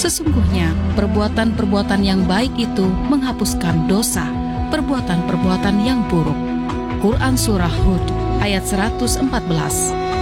Sesungguhnya perbuatan-perbuatan yang baik itu menghapuskan dosa, perbuatan-perbuatan yang buruk. Quran Surah Hud ayat 114.